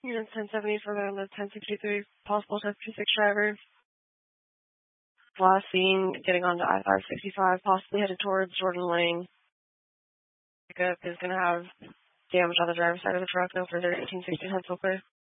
Unit 1070 for the 1063, possible 1056 driver. Last seen getting onto I-565, possibly headed towards Jordan Lane. Pickup is going to have damage on the driver's side of the truck. No further 1860 pencil clear.